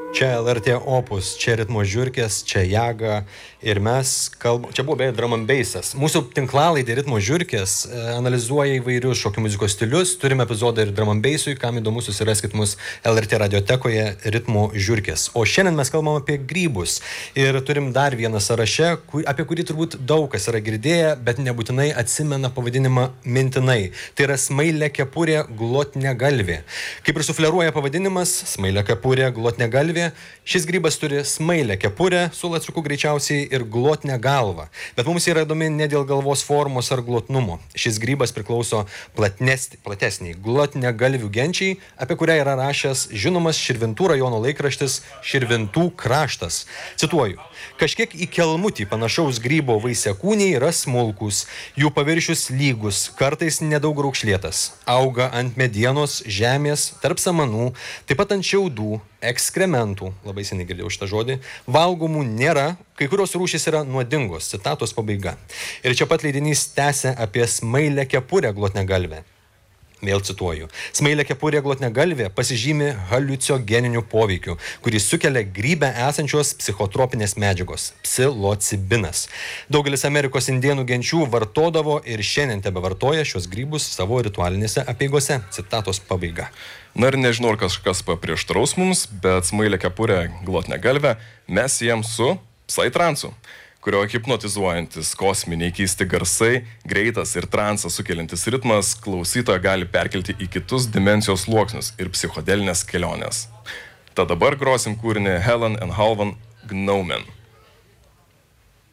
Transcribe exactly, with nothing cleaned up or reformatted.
Čia L R T Opus, čia Ritmo žiurkės, čia Jaga ir mes kalbam, čia buvo beje drum and bassas. Mūsų tinklalaidė Ritmo žiurkės e, analizuoja įvairius šokių muzikos stilius, turime epizodą ir drum and bassui, kam įdomu susiraskit mus L R T radiotekoje Ritmo žiurkės. O šiandien mes kalbam apie grybus ir turim dar vieną sąraše, kur, apie kurį turbūt daug kas yra girdėję, bet nebūtinai atsimena pavadinimą mintinai. Tai yra smailė kepurė glotnia galvė. Kaip ir sufleruoja pavadinimas, smailė kepurė glotnia galvė. Šis grybas turi smailę kepurę su lacuku greičiausiai ir glotnę galvą. Bet mums yra įdomi ne dėl galvos formos ar glotnumo. Šis grybas priklauso platnesni, platesniai glotnę galvių genčiai, apie kurią yra rašęs žinomas Širvintų rajono laikraštis Širvintų kraštas. Cituoju. Kažkiek į kelmutį panašaus grybo vaisiakūniai yra smulkus, jų paviršius lygus, kartais nedaug raukšlėtas. Auga ant medienos, žemės, tarp samanų, taip pat ant šiaudų, ekskrementų, labai seniai girdėjau šitą žodį, valgomų nėra, kai kurios rūšys yra nuodingos, citatos pabaiga. Ir čia pat leidinys tęsia apie smailę kepurę glotnią galvę. Vėl cituoju. Smailė kepurė glotnia galvė pasižymi haliucinogeniniu poveikiu, kurį sukelia grybe esančios psichotropinės medžiagos – psilocibinas. Daugelis Amerikos indėnų genčių vartodavo ir šiandien tebevartoja šios grybus savo ritualinėse apeigose. Citatos pabaiga. Na ir nežinau, ar kažkas paprieštraus mums, bet smailė kepurė glotnia galvė mes siejam su psaitransu, kurio hipnotizuojantis kosminiai keisti garsai, greitas ir transą sukeliantis ritmas klausytoją gali perkelti į kitus dimensijos sluoksnius ir psichodelinės kelionės. Tad dabar grosim kūrinį Helen and Halvan Gnomen.